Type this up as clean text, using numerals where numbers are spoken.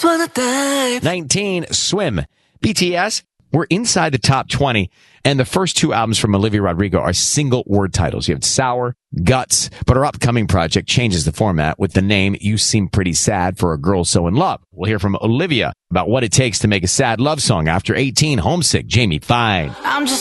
19, Swim. BTS, we're inside the top 20, and the first two albums from Olivia Rodrigo are single word titles. You have Sour, Guts, but our upcoming project changes the format with the name You Seem Pretty Sad for a Girl So in Love. We'll hear from Olivia about what it takes to make a sad love song after 18, Homesick, Jamie Fine. I'm just